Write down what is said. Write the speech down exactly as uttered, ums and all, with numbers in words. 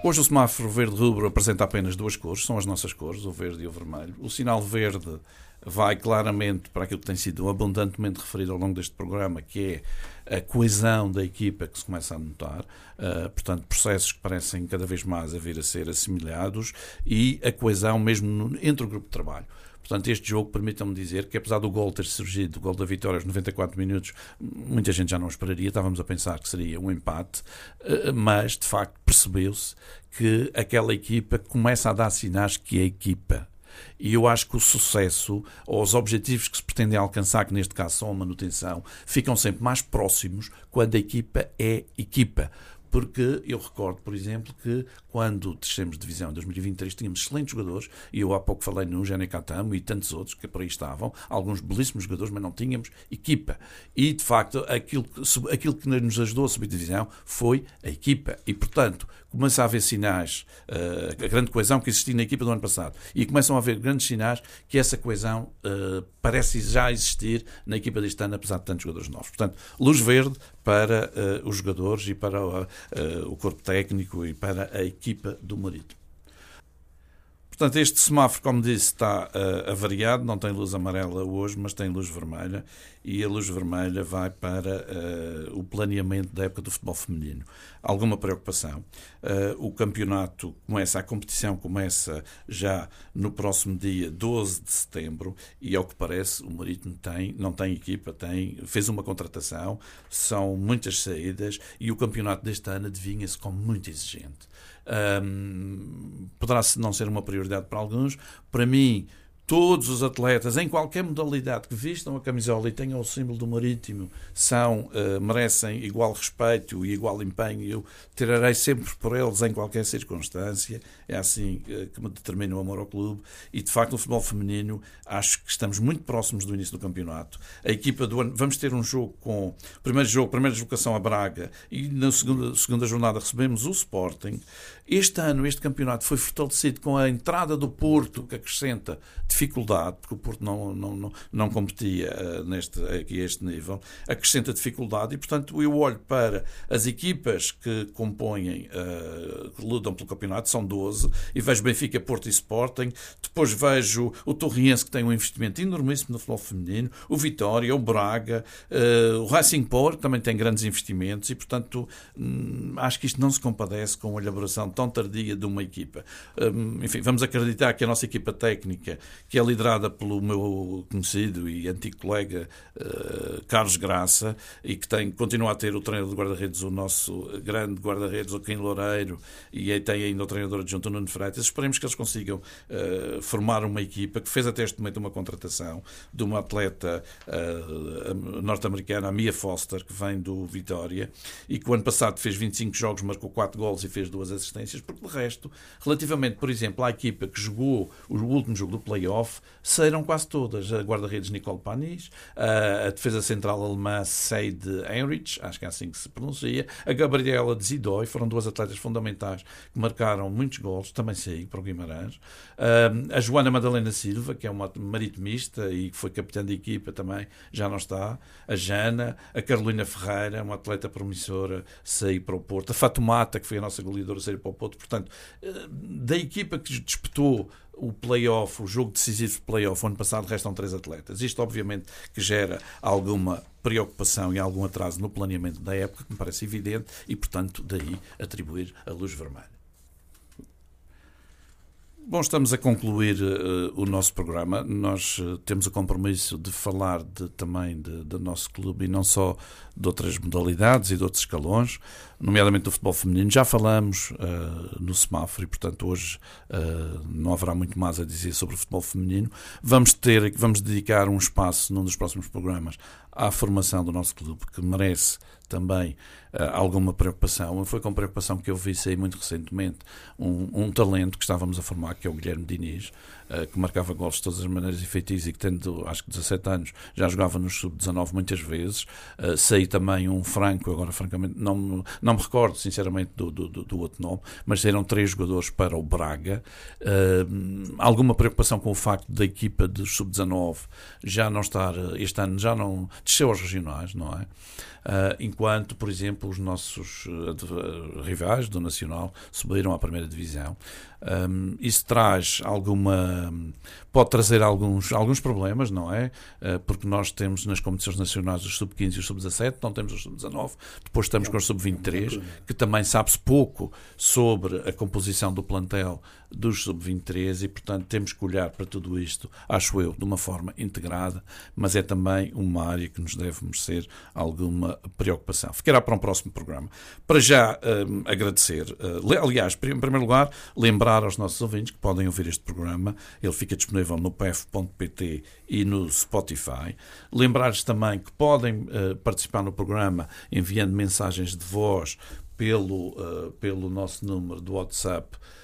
Hoje o semáforo verde-rubro apresenta apenas duas cores, são as nossas cores, o verde e o vermelho. O sinal verde vai claramente para aquilo que tem sido abundantemente referido ao longo deste programa, que é a coesão da equipa que se começa a notar, uh, portanto, processos que parecem cada vez mais a vir a ser assimilados e a coesão mesmo no, entre o grupo de trabalho. Portanto, este jogo permite-me dizer que, apesar do gol ter surgido, o gol da vitória aos noventa e quatro minutos, muita gente já não esperaria, estávamos a pensar que seria um empate, mas, de facto, percebeu-se que aquela equipa começa a dar sinais que é equipa. E eu acho que o sucesso, ou os objetivos que se pretendem alcançar, que neste caso são a manutenção, ficam sempre mais próximos quando a equipa é equipa. Porque eu recordo, por exemplo, que quando descemos de divisão em dois mil e vinte e três tínhamos excelentes jogadores, e eu há pouco falei no Gene Catamo e tantos outros que por aí estavam, alguns belíssimos jogadores, mas não tínhamos equipa. E, de facto, aquilo, aquilo que nos ajudou a subir de divisão foi a equipa. E, portanto, começa a haver sinais, uh, a grande coesão que existia na equipa do ano passado, e começam a haver grandes sinais que essa coesão uh, parece já existir na equipa deste ano, apesar de tantos jogadores novos. Portanto, luz verde para uh, os jogadores e para uh, uh, o corpo técnico e para a equipa do Marítimo. Portanto, este semáforo, como disse, está uh, avariado, não tem luz amarela hoje, mas tem luz vermelha, e a luz vermelha vai para uh, o planeamento da época do futebol feminino. Alguma preocupação. Uh, o campeonato começa, a competição começa já no próximo dia doze de setembro, e ao que parece o Marítimo tem, não tem equipa, tem, fez uma contratação, são muitas saídas, e o campeonato deste ano adivinha-se como muito exigente. Um, poderá não ser uma prioridade para alguns. Para mim, todos os atletas, em qualquer modalidade que vistam a camisola e tenham o símbolo do Marítimo, são, uh, merecem igual respeito e igual empenho. Eu tirarei sempre por eles em qualquer circunstância. É assim uh, que me determina o amor ao clube. E, de facto, no futebol feminino, acho que estamos muito próximos do início do campeonato. A equipa do ano, vamos ter um jogo com o primeiro jogo, primeira deslocação a Braga, e na segunda, segunda jornada recebemos o Sporting. Este ano, este campeonato foi fortalecido com a entrada do Porto, que acrescenta dificuldade, porque o Porto não, não, não, não competia uh, neste, aqui a este nível, acrescenta dificuldade, e, portanto, eu olho para as equipas que compõem, uh, que lutam pelo campeonato, são doze, e vejo Benfica, Porto e Sporting, depois vejo o Torriense, que tem um investimento enormíssimo no futebol feminino, o Vitória, o Braga, uh, o Racing Power, que também tem grandes investimentos, e, portanto, hum, acho que isto não se compadece com a elaboração tão tardia de uma equipa. Um, enfim, vamos acreditar que a nossa equipa técnica, que é liderada pelo meu conhecido e antigo colega uh, Carlos Graça, e que tem, continua a ter o treinador de guarda-redes, o nosso grande guarda-redes, o Quim Loureiro, e aí tem ainda o treinador adjunto Nuno Freitas. Esperemos que eles consigam uh, formar uma equipa que fez até este momento uma contratação de uma atleta uh, norte-americana, a Mia Foster, que vem do Vitória, e que o ano passado fez vinte e cinco jogos, marcou quatro golos e fez duas assistências, porque de resto, relativamente, por exemplo, à equipa que jogou o último jogo do play-off, saíram quase todas. A guarda-redes Nicole Panis, a defesa central alemã Seide Heinrich, acho que é assim que se pronuncia, a Gabriela de Zidói, foram duas atletas fundamentais que marcaram muitos golos, também saí para o Guimarães. A Joana Madalena Silva, que é uma maritimista e que foi capitã de equipa também, já não está. A Jana, a Carolina Ferreira, uma atleta promissora, saiu para o Porto. A Fatumata, que foi a nossa goleadora, saiu para o Porto. Portanto, da equipa que disputou o play-off, o jogo decisivo de play-off, o ano passado, restam três atletas. Isto, obviamente, que gera alguma preocupação e algum atraso no planeamento da época, que me parece evidente, e, portanto, daí atribuir a luz vermelha. Bom, estamos a concluir uh, o nosso programa. Nós uh, temos o compromisso de falar de, também de, do nosso clube, e não só de outras modalidades e de outros escalões, nomeadamente do futebol feminino. Já falamos uh, no semáforo, e, portanto, hoje uh, não haverá muito mais a dizer sobre o futebol feminino. Vamos ter, vamos dedicar um espaço num dos próximos programas à formação do nosso clube, que merece também uh, alguma preocupação. Foi com preocupação que eu vi sair muito recentemente um, um talento que estávamos a formar, que é o Guilherme Diniz, uh, que marcava golos de todas as maneiras e feitiços, e que, tendo, acho que dezassete anos, já jogava no sub dezanove muitas vezes, uh, saiu aí também um franco, agora francamente não me, não me recordo sinceramente do, do, do outro nome, mas saíram três jogadores para o Braga. Uh, alguma preocupação com o facto da equipa de sub dezanove já não estar, este ano já não desceu aos regionais, não é? Uh, enquanto, por exemplo, os nossos uh, rivais do Nacional subiram à primeira divisão. Um, isso traz alguma... pode trazer alguns, alguns problemas, não é? Uh, porque nós temos nas competições nacionais os sub quinze e os sub dezassete, não temos os sub dezanove, depois estamos com os sub vinte e três, que também sabe-se pouco sobre a composição do plantel dos sub vinte e três e, portanto, temos que olhar para tudo isto, acho eu, de uma forma integrada, mas é também uma área que nos deve merecer alguma preocupação. Ficará para um próximo programa. Para já, um, agradecer. Uh, aliás, em primeiro lugar, lembrar aos nossos ouvintes que podem ouvir este programa. Ele fica disponível no p e f ponto p t e no Spotify. Lembrar-lhes também que podem uh, participar no programa enviando mensagens de voz pelo, uh, pelo nosso número do WhatsApp